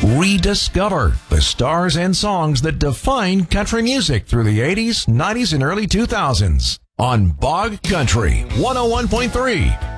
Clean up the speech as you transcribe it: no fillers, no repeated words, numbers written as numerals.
Rediscover the stars and songs that defined country music through the 80s, 90s, and early 2000s on Bog Country 101.3.